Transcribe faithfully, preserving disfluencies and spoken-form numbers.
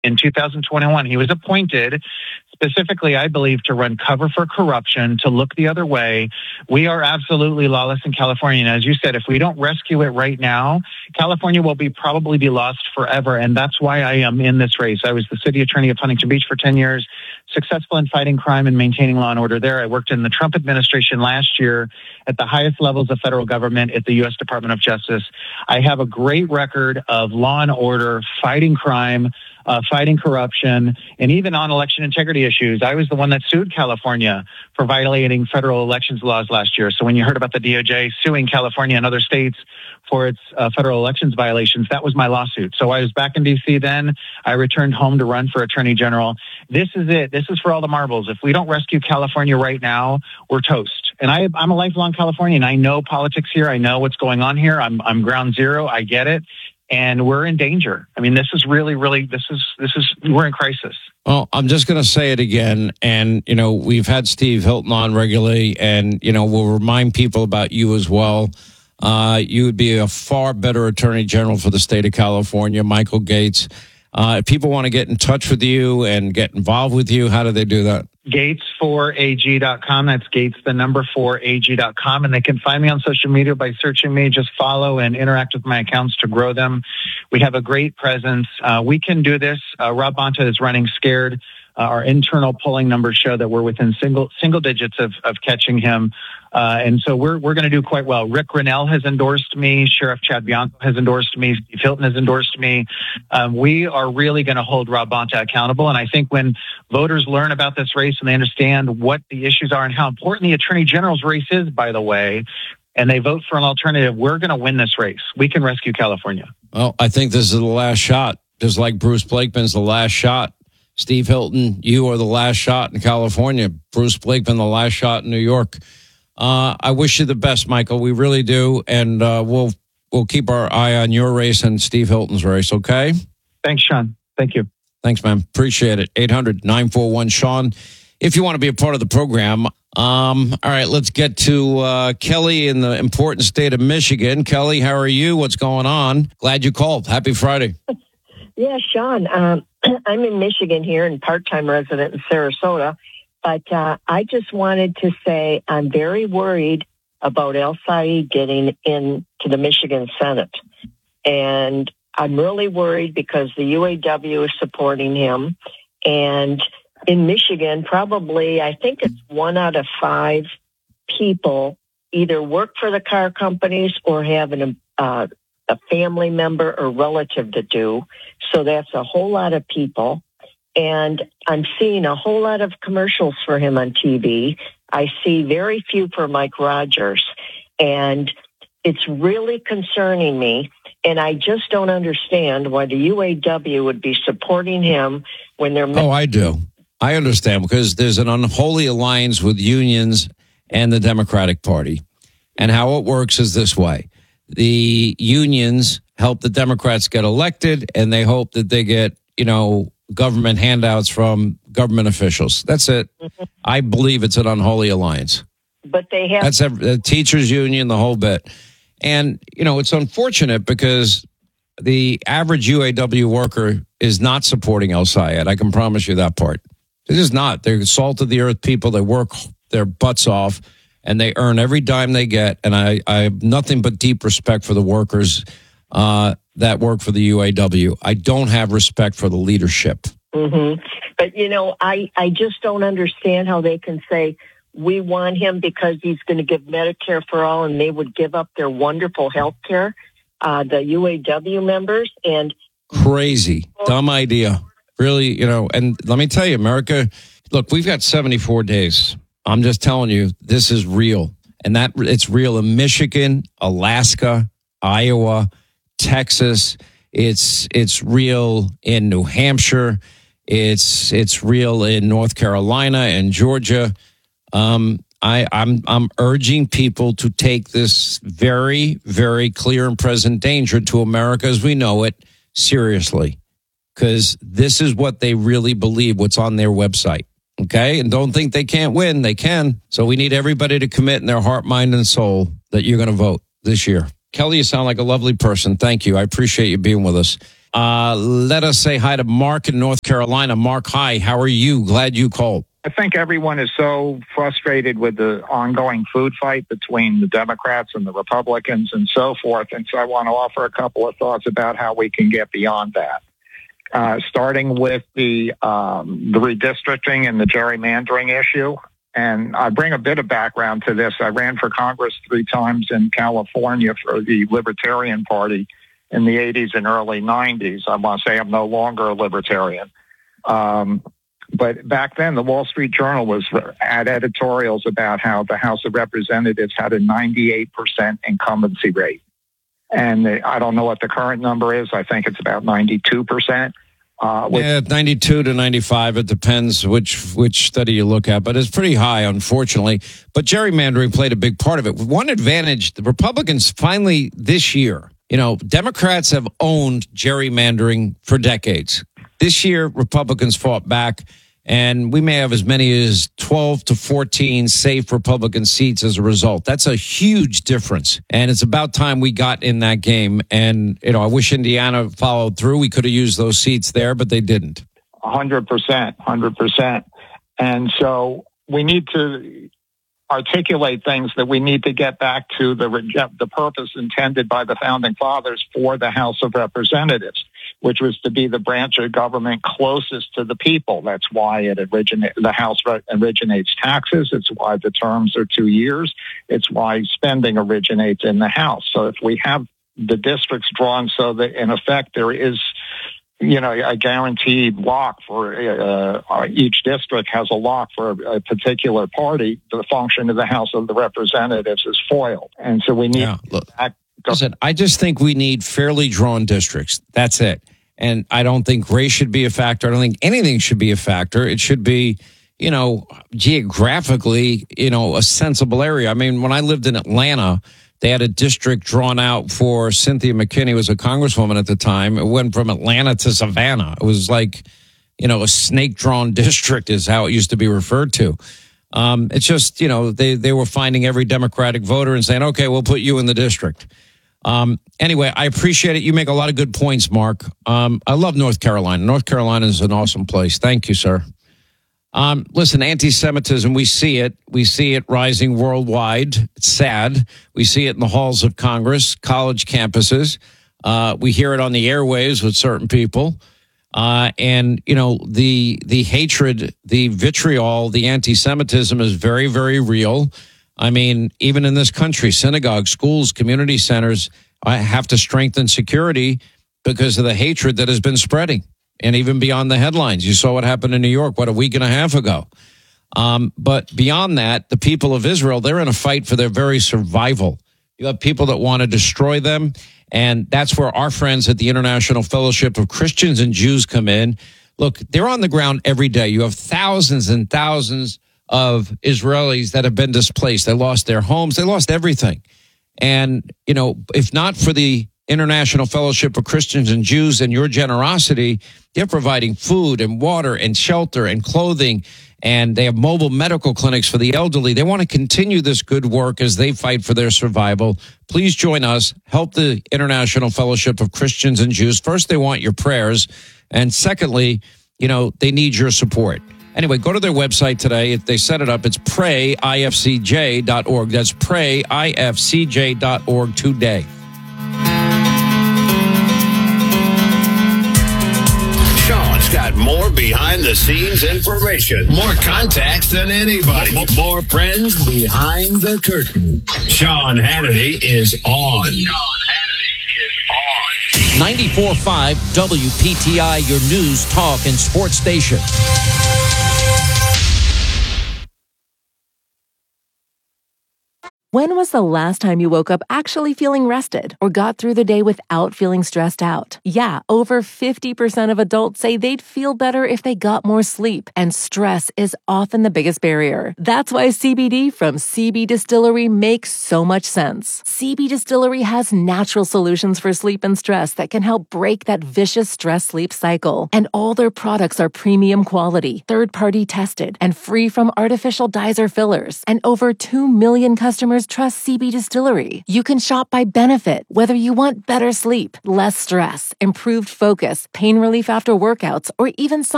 in two thousand twenty-one. He was appointed specifically, I believe, to run cover for corruption, to look the other way. We are absolutely lawless in California. And as you said, if we don't rescue it right now, California will be probably be lost forever. And that's why I am in this race. I was the city attorney of Huntington Beach for ten years, successful in fighting crime and maintaining law and order there. I worked in the Trump administration last year at the highest levels of federal government at the U S Department of Justice. I have a great record of law and order, fighting crime, Uh, fighting corruption, and even on election integrity issues. I was the one that sued California for violating federal elections laws last year. So when you heard about the D O J suing California and other states for its uh, federal elections violations, that was my lawsuit. So I was back in D C then. I returned home to run for Attorney General. This is it. This is for all the marbles. If we don't rescue California right now, we're toast. And I, I'm a lifelong Californian. I know politics here. I know what's going on here. I'm, I'm ground zero. I get it. And we're in danger. I mean, this is really, really, this is, this is, we're in crisis. Well, I'm just going to say it again. And, you know, we've had Steve Hilton on regularly, and, you know, we'll remind people about you as well. Uh, you would be a far better Attorney General for the state of California, Michael Gaetz. Uh, if people want to get in touch with you and get involved with you, how do they do that? Gaetz four A G dot com. That's Gaetz, the number four A G dot com. And they can find me on social media by searching me. Just follow and interact with my accounts to grow them. We have a great presence. Uh, we can do this. Uh, Rob Bonta is running Scared. Uh, our internal polling numbers show that we're within single single digits of, of catching him. Uh, and so we're we're going to do quite well. Rick Grinnell has endorsed me. Sheriff Chad Bianco has endorsed me. Steve Hilton has endorsed me. Um, we are really going to hold Rob Bonta accountable. And I think when voters learn about this race and they understand what the issues are and how important the Attorney General's race is, by the way, and they vote for an alternative, we're going to win this race. We can rescue California. Well, I think this is the last shot. Just like Bruce Blakeman's the last shot. Steve Hilton, you are the last shot in California. Bruce Blakeman, the last shot in New York. Uh, I wish you the best, Michael. We really do. And uh, we'll we'll keep our eye on your race and Steve Hilton's race, okay? Thanks, Sean. Thank you. Thanks, man. Appreciate it. eight hundred nine four one Sean. If you want to be a part of the program. Um, all right, let's get to uh, Kelly in the important state of Michigan. Kelly, how are you? What's going on? Glad you called. Happy Friday. Yeah, Sean. Um, I'm in Michigan here and part-time resident in Sarasota. But uh, I just wanted to say I'm very worried about El Said getting into the Michigan Senate. And I'm really worried because the U A W is supporting him. And in Michigan, probably, I think it's one out of five people either work for the car companies or have an, uh, a family member or relative to do. So that's a whole lot of people. And I'm seeing a whole lot of commercials for him on T V. I see very few for Mike Rogers. And it's really concerning me. And I just don't understand why the U A W would be supporting him when they're... Oh, I do. I understand because there's an unholy alliance with unions and the Democratic Party. And how it works is this way. The unions help the Democrats get elected, and they hope that they get, you know, government handouts from government officials. That's it. Mm-hmm. I believe it's an unholy alliance. But they have... That's the teachers union, the whole bit. And, you know, it's unfortunate because the average U A W worker is not supporting El Sayed. I can promise you that part. It is not. They're salt of the earth people. They work their butts off, and they earn every dime they get. And I, I have nothing but deep respect for the workers uh, that work for the U A W. I don't have respect for the leadership. Mm-hmm. But, you know, I, I just don't understand how they can say, we want him because he's going to give Medicare for all, and they would give up their wonderful health care, uh, the U A W members. And crazy, dumb idea. Really, you know, and let me tell you, America, look, we've got seventy-four days. I'm just telling you, this is real. And that it's real in Michigan, Alaska, Iowa, Texas. It's it's real in New Hampshire. It's it's real in North Carolina and Georgia. Um, I, I'm I'm urging people to take this very, very clear and present danger to America as we know it seriously, because this is what they really believe, what's on their website. Okay, and don't think they can't win. They can. So we need everybody to commit in their heart, mind, and soul that you're going to vote this year. Kelly, you sound like a lovely person. Thank you. I appreciate you being with us. Uh, let us say hi to Mark in North Carolina. Mark, hi. How are you? Glad you called. I think everyone is so frustrated with the ongoing food fight between the Democrats and the Republicans and so forth. And so I want to offer a couple of thoughts about how we can get beyond that. Uh, starting with the, um, the redistricting and the gerrymandering issue. And I bring a bit of background to this. I ran for Congress three times in California for the Libertarian Party in the eighties and early nineties. I want to say I'm no longer a libertarian. Um, But back then, the Wall Street Journal was had editorials about how the House of Representatives had a ninety-eight percent incumbency rate. And I don't know what the current number is. I think it's about ninety-two percent. Uh, which, yeah, ninety-two to ninety-five. It depends which which study you look at, but it's pretty high, unfortunately. But gerrymandering played a big part of it. One advantage, the Republicans finally this year, you know, Democrats have owned gerrymandering for decades. This year, Republicans fought back, and we may have as many as twelve to fourteen safe Republican seats as a result. That's a huge difference, and it's about time we got in that game. And, you know, I wish Indiana followed through. We could have used those seats there, but they didn't. one hundred percent, one hundred percent. And so we need to articulate things that we need to get back to the the purpose intended by the Founding Fathers for the House of Representatives, which was to be the branch of government closest to the people. That's why it originates, the House originates taxes. It's why the terms are two years. It's why spending originates in the House. So if we have the districts drawn so that, in effect, there is, you know, a guaranteed lock for uh, each district has a lock for a, a particular party, the function of the House of the Representatives is foiled. And so we need yeah, look, to act. Listen, I just think we need fairly drawn districts. That's it. And I don't think race should be a factor. I don't think anything should be a factor. It should be, you know, geographically, you know, a sensible area. I mean, when I lived in Atlanta, they had a district drawn out for Cynthia McKinney, who was a congresswoman at the time. It went from Atlanta to Savannah. It was like, you know, a snake-drawn district is how it used to be referred to. Um, it's just, you know, they, they were finding every Democratic voter and saying, okay, we'll put you in the district. Um, anyway, I appreciate it. You make a lot of good points, Mark. Um, I love North Carolina. North Carolina is an awesome place. Thank you, sir. Um, listen, anti-Semitism, we see it. We see it rising worldwide. It's sad. We see it in the halls of Congress, college campuses. Uh, we hear it on the airwaves with certain people. Uh, and, you know, the the hatred, the vitriol, the anti-Semitism is very, very real. I mean, even in this country, synagogues, schools, community centers have to strengthen security because of the hatred that has been spreading. And even beyond the headlines, you saw what happened in New York, what, a week and a half ago. Um, but beyond that, the people of Israel, they're in a fight for their very survival. You have people that want to destroy them. And that's where our friends at the International Fellowship of Christians and Jews come in. Look, they're on the ground every day. You have thousands and thousands of Israelis that have been displaced. They lost their homes. They lost everything. And, you know, if not for the International Fellowship of Christians and Jews and your generosity, they're providing food and water and shelter and clothing, and they have mobile medical clinics for the elderly. They want to continue this good work as they fight for their survival. Please join us. Help the International Fellowship of Christians and Jews. First, they want your prayers. And secondly, you know, they need your support. Anyway, go to their website today. They set it up. It's pray I F C J dot org. That's pray I F C J dot org today. Sean's got more behind-the-scenes information, more contacts than anybody, more friends behind the curtain. Sean Hannity is on. Sean Hannity is on. ninety-four point five W P T I, your news, talk, and sports station. When was the last time you woke up actually feeling rested or got through the day without feeling stressed out? Yeah, over fifty percent of adults say they'd feel better if they got more sleep, and stress is often the biggest barrier. That's why C B D from C B Distillery makes so much sense. C B Distillery has natural solutions for sleep and stress that can help break that vicious stress-sleep cycle. And all their products are premium quality, third-party tested, and free from artificial dyes or fillers. And over two million customers customers trust C B Distillery. You can shop by benefit, whether you want better sleep, less stress, improved focus, pain relief after workouts, or even